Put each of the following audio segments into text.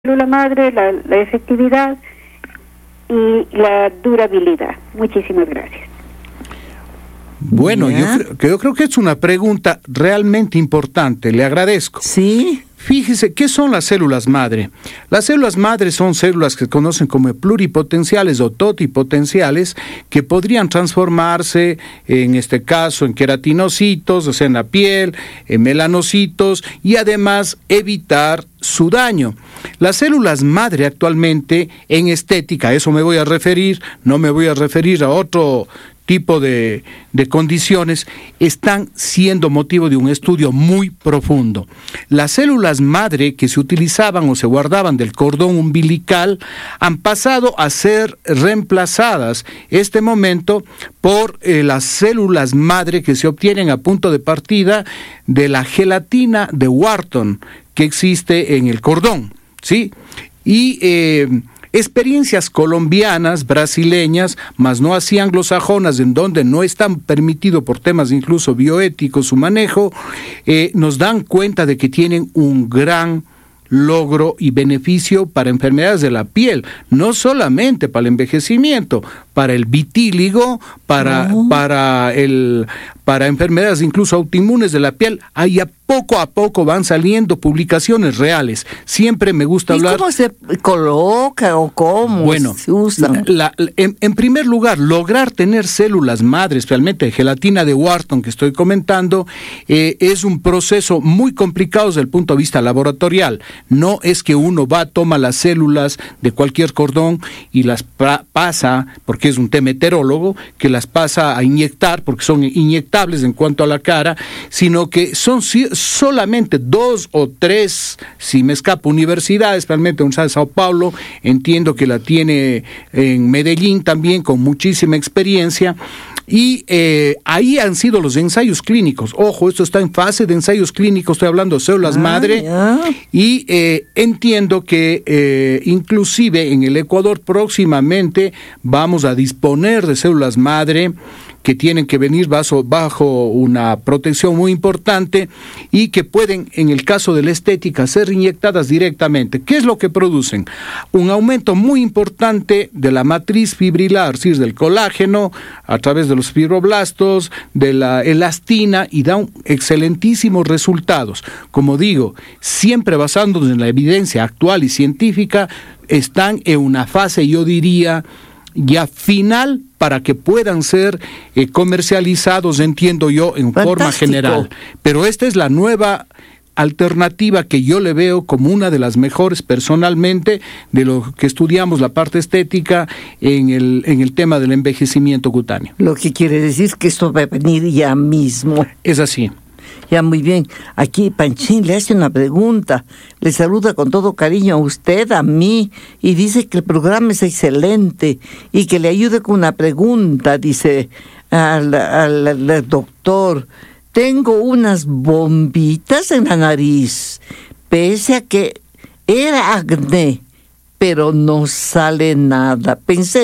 célula madre, la efectividad y la durabilidad. Muchísimas gracias. Bueno, yo creo que es una pregunta realmente importante, le agradezco. Sí. Fíjese, ¿qué son las células madre? Las células madre son células que se conocen como pluripotenciales o totipotenciales que podrían transformarse, en este caso, en queratinocitos, o sea, en la piel, en melanocitos y además evitar su daño. Las células madre actualmente en estética, a eso me voy a referir, no me voy a referir a otro tipo de condiciones, están siendo motivo de un estudio muy profundo. Las células madre que se utilizaban o se guardaban del cordón umbilical han pasado a ser reemplazadas este momento por las células madre que se obtienen a punto de partida de la gelatina de Wharton que existe en el cordón, ¿sí? Y experiencias colombianas, brasileñas, más no así anglosajonas, en donde no están permitido por temas incluso bioéticos su manejo, nos dan cuenta de que tienen un gran logro y beneficio para enfermedades de la piel, no solamente para el envejecimiento, para el vitíligo, para enfermedades incluso autoinmunes de la piel. Ahí poco a poco van saliendo publicaciones reales. Siempre me gusta hablar. ¿Y cómo se coloca o cómo se usa? En primer lugar, lograr tener células madres, realmente de gelatina de Wharton que estoy comentando, es un proceso muy complicado desde el punto de vista laboratorial. No es que uno toma las células de cualquier cordón y las pasa, porque es un tema heterólogo, que las pasa a inyectar, porque son inyectables en cuanto a la cara, sino que son solamente 2 o 3, si me escapo, universidades, realmente Universidad de Sao Paulo, entiendo que la tiene en Medellín también, con muchísima experiencia, y ahí han sido los ensayos clínicos. Ojo, esto está en fase de ensayos clínicos, estoy hablando de células madre, y entiendo que inclusive en el Ecuador próximamente vamos a disponer de células madre que tienen que venir bajo una protección muy importante y que pueden, en el caso de la estética, ser inyectadas directamente. ¿Qué es lo que producen? Un aumento muy importante de la matriz fibrilar, es decir, del colágeno, a través de los fibroblastos, de la elastina, y dan excelentísimos resultados. Como digo, siempre basándonos en la evidencia actual y científica, están en una fase, yo diría, ya final para que puedan ser comercializados, entiendo yo, en forma general. Pero esta es la nueva alternativa que yo le veo como una de las mejores personalmente de lo que estudiamos la parte estética en el tema del envejecimiento cutáneo. Lo que quiere decir que esto va a venir ya mismo. Es así. Ya, muy bien. Aquí Panchín le hace una pregunta. Le saluda con todo cariño a usted, a mí, y dice que el programa es excelente y que le ayude con una pregunta. Dice al doctor: tengo unas bombitas en la nariz, pese a que era acné, pero no sale nada. Pensé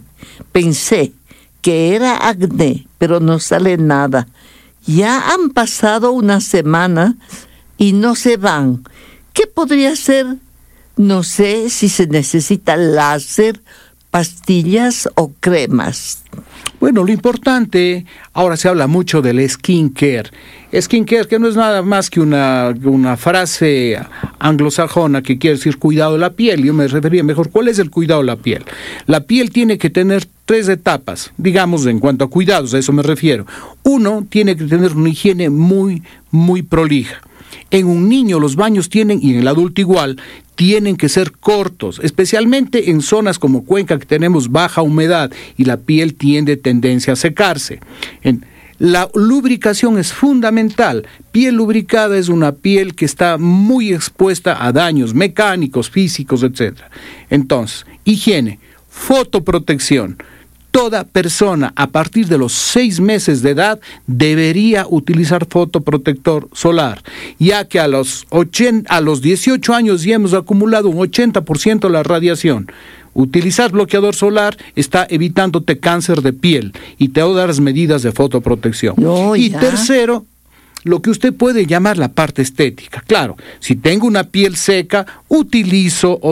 que era acné, pero no sale nada. Ya han pasado unas semanas y no se van. ¿Qué podría ser? No sé si se necesita láser, pastillas o cremas. Bueno, lo importante, ahora se habla mucho del skincare. Skincare, que no es nada más que una frase anglosajona que quiere decir cuidado de la piel. Yo me refería mejor, ¿cuál es el cuidado de la piel? La piel tiene que tener 3 etapas, digamos, en cuanto a cuidados, a eso me refiero. Uno, tiene que tener una higiene muy, muy prolija. En un niño los baños tienen, y en el adulto igual, tienen que ser cortos, especialmente en zonas como Cuenca, que tenemos baja humedad y la piel tiende tendencia a secarse. La lubricación es fundamental. Piel lubricada es una piel que está muy expuesta a daños mecánicos, físicos, etc. Entonces, higiene, fotoprotección. Toda persona a partir de los 6 meses de edad debería utilizar fotoprotector solar, ya que a los 18 años ya hemos acumulado un 80% de la radiación. Utilizar bloqueador solar está evitándote cáncer de piel y todas las medidas de fotoprotección. No, y tercero, lo que usted puede llamar la parte estética. Claro, si tengo una piel seca, utilizo